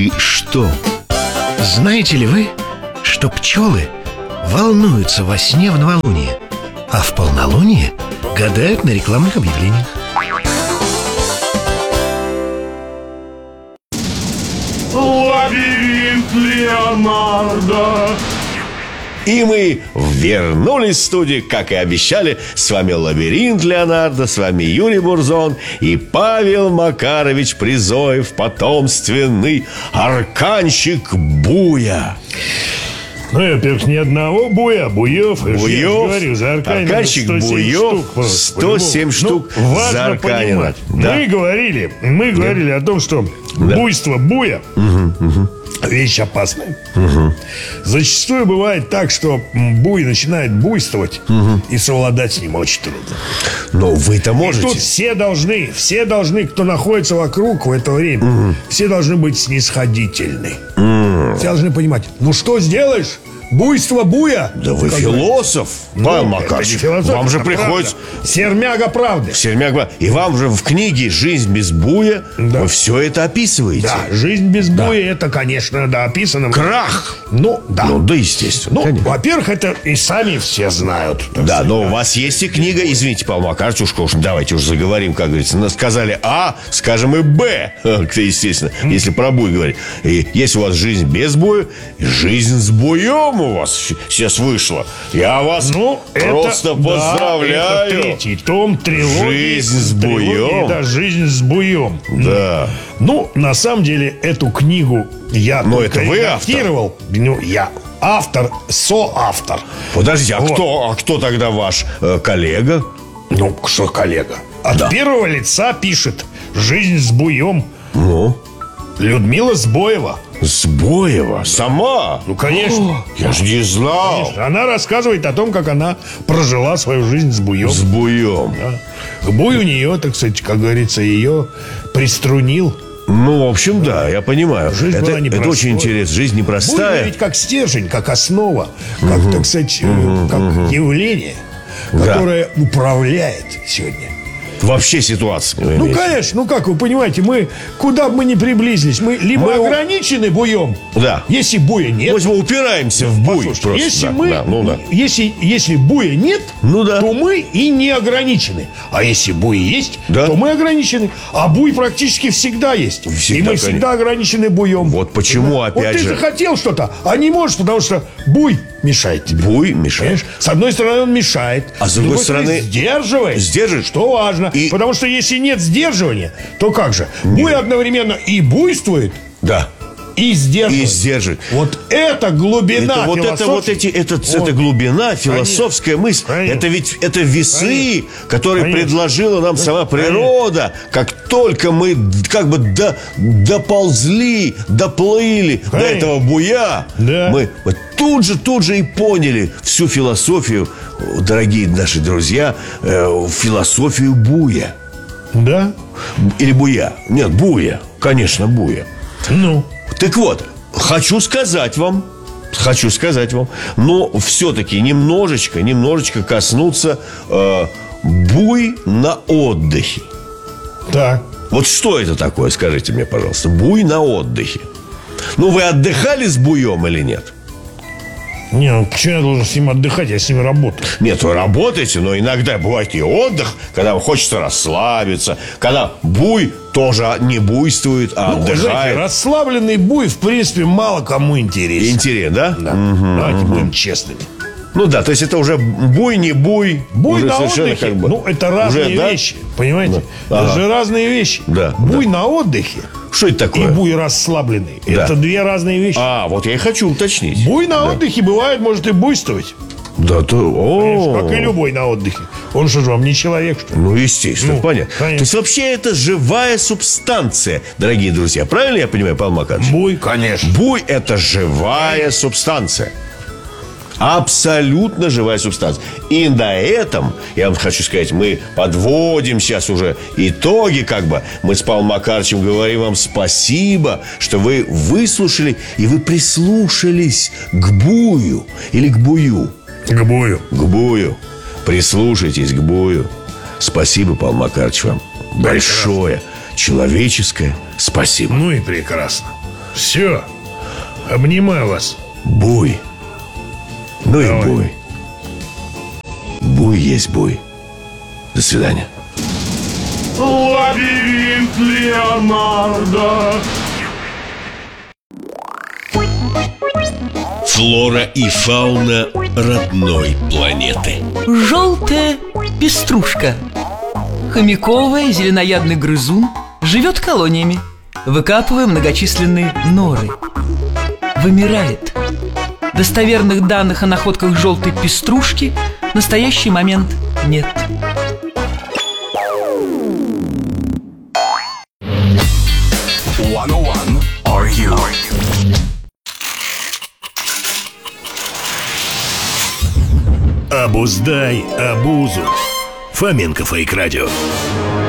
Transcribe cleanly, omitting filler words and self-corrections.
И что? Знаете ли вы, что пчелы волнуются во сне в новолуние, а в полнолуние гадают на рекламных объявлениях? Лабиринт Леонардо. И мы вернулись в студию, как и обещали. С вами Лабиринт Леонардо, с вами Юрий Бурзон и Павел Макарович Призоев, потомственный арканщик Буя. Ну, во-первых, ни одного Буя, Буев. Буев, говорю, за арканщик Буев, 107 штук за арканина. Да. Мы говорили о том, что буйство Буя вещь опасная. Зачастую бывает так, что Буй начинает буйствовать, и совладать с ним очень трудно. Но вы-то можете. И тут все должны, кто находится вокруг в это время, все должны быть снисходительны. Все должны понимать, ну что сделаешь? Буйство Буя. Да вы философ, Павел Макарович. Вам же приходится сермяга правды. И вам же в книге «Жизнь без Буя» вы все это описываете. Да, жизнь без Буя, это, конечно, да, описано. Крах. Ну, да. Ну, да, естественно. Ну, во-первых, это и сами все знают. Да, но у вас есть и книга. Извините, Павел Макарович, уж давайте уже заговорим, как говорится. Сказали А, скажем и Б. Естественно, если про Буй говорить. И есть у вас жизнь без Буя, жизнь с Буем у вас сейчас вышла. Я вас просто поздравляю. Это третий том трилогии. Жизнь с Буем. Да, жизнь с Буем. Да. Ну, на самом деле, эту книгу я это вы редактировал. Ну, я автор, соавтор. Подождите, а кто тогда ваш коллега? Ну, что коллега? От первого лица пишет «Жизнь с Буем». Ну? Людмила Сбоева. Сбоева? Сама? Ну, конечно. Я же не знал. Конечно. Она рассказывает о том, как она прожила свою жизнь с Буем. С Буем. Да. Буй у нее, так сказать, как говорится, ее приструнил. Ну, в общем, да, я понимаю. Жизнь была непростой. Это очень интересно. Жизнь непростая. Буй ведь как стержень, как основа, как, так сказать, как явление, которое управляет сегодня. Вообще ситуация. Ну, конечно, ну как вы понимаете, мы, куда бы мы ни приблизились, мы либо ограничены Буем, если Буя нет. Мы упираемся в Буй. Если Буя нет, то мы и не ограничены. А если Буй есть, то мы ограничены. А Буй практически всегда есть. И мы всегда ограничены Буем. Вот почему, опять же. Вот ты захотел что-то, а не можешь, потому что Буй мешает тебе. Буй мешает. С одной стороны, он мешает, а с другой стороны сдерживает. Что важно. Потому что если нет сдерживания, то как же? Буй одновременно и буйствует, и сдерживает. Вот это глубина философии. Это глубина, философская мысль. Это ведь весы, которые предложила нам сама природа. Как только мы как бы доползли, доплыли до этого Буя, мы тут же и поняли всю философию, дорогие наши друзья, философию Буя. Да? Или Буя? Нет, Буя. Конечно, Буя. Ну? Так вот, хочу сказать вам, но все-таки немножечко коснуться Буй на отдыхе. Так. Вот что это такое, скажите мне, пожалуйста. Буй на отдыхе. Ну, вы отдыхали с Буем или нет? Не, ну почему я должен с ним отдыхать? Я с ним работаю. Нет, вы работаете, но иногда бывает и отдых, когда вам хочется расслабиться, когда Буй тоже не буйствует, а отдыхает. Знаете, расслабленный Буй, в принципе, мало кому интересен. Интересно, да? Да. Давайте будем честными. Ну да, то есть это уже Буй, не Буй. Буй на отдыхе, как бы, ну это разные вещи, понимаете? Это же разные вещи. Буй на отдыхе. Что это такое? И буй расслабленный. Это две разные вещи. Вот я и хочу уточнить. Буй на отдыхе бывает, может и буйствовать. Да, конечно, как и любой на отдыхе. Он что же вам, не человек, что ли? Ну, естественно, понятно. То есть вообще это живая субстанция, дорогие друзья. Правильно я понимаю, Павел Макарович? Буй, конечно. Буй – это живая субстанция. Абсолютно живая субстанция. И на этом, я вам хочу сказать, мы подводим сейчас уже итоги, как бы. Мы с Павлом Макаровичем говорим вам спасибо, что вы выслушали и вы прислушались к Бую или к Бую. К Бую. К Бую. Прислушайтесь к Бую. Спасибо, Павел Макарович, вам. Большое человеческое спасибо. Ну и прекрасно. Все, обнимаю вас. Буй. Ну Давай. и буй. Буй есть буй. До свидания. Лабиринт Леонардо. Флора и фауна родной планеты. Желтая пеструшка. Хомяковый зеленоядный грызун живет колониями, выкапывая многочисленные норы. Вымирает. Достоверных данных о находках желтой пеструшки в настоящий момент нет. Обуздай обузу. Фоменко Фейк Радио.